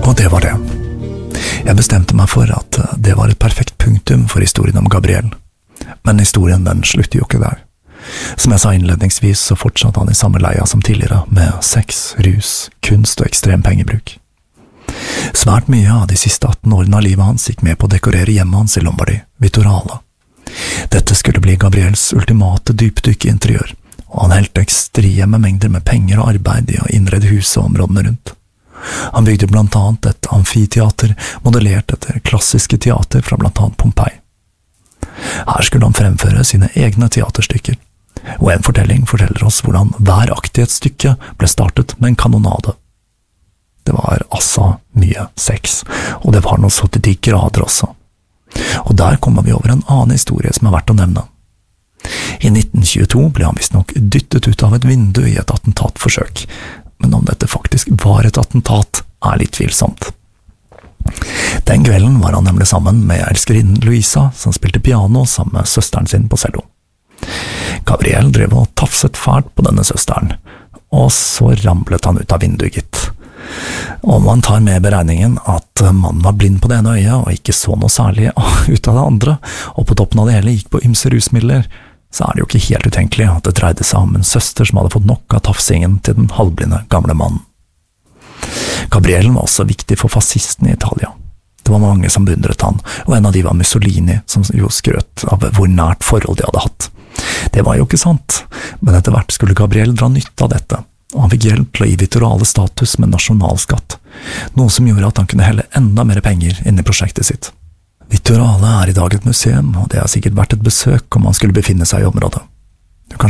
Og det var det. Jeg bestemte meg for at det var et perfekt punktum for historien om Gabriel. Men historien den slutter jo ikke der. Som jeg sa innledningsvis, så fortsatte han i samme leia som tidligere, med sex, rus, kunst og ekstrem pengebruk. Svært mye av de siste 18 årene av livet hans gikk med på å dekorere hjemmet hans i Lombardi, Vittorale. Dette skulle bli Gabriels ultimate dypdykk i interiør, og han helte ekstreme mengder med penger og arbeid i å innrede huset og områdene rundt. Han bygde blant annet et amfiteater modellert etter klassiske teater fra blant annet Pompeii. Her skulle han fremføre sine egne teaterstykker, og en fortelling forteller oss hvordan hver akt i et stykke ble startet med en kanonade. Det var altså mye sex, og det var noe så til de grader også. Og der kommer vi over en annen historie som er verdt å nevne. I 1922 ble han visstnok dyttet ut av et vindu i et attentatforsøk, men om dette faktisk var et attentat, er litt tvilsomt. Den kvelden var han nemlig sammen med elskerinnen Luisa, som spilte piano sammen med søsteren sin på cello. Gabriel drev og tafset fælt på denne søsteren, og så ramlet han ut av vinduet, gitt. Og man tar med beregningen at mannen var blind på det ene øyet og ikke så noe særlig ut av det andre, og på toppen av det hele gikk på ymse rusmidler, så er det jo ikke helt utenkelig at det dreide seg om en søster som hadde fått nok av tafsingen til den halvblinde gamle mannen. Gabriel var også viktig for fascistene i Italia. Det var mange som beundret han, og en av de var Mussolini, som jo skrøt av hvor nært forhold de hadde hatt. Det var jo ikke sant, men etter hvert skulle Gabriel dra nytte av dette, og han fikk hjelp til å gi Vittorale status med nasjonalskatt, noe som gjorde at han kunne helle enda mer penger inn i prosjektet sitt. Vittorale er i dag et museum, og det er sikkert verdt et besøk om man skulle befinne seg i området.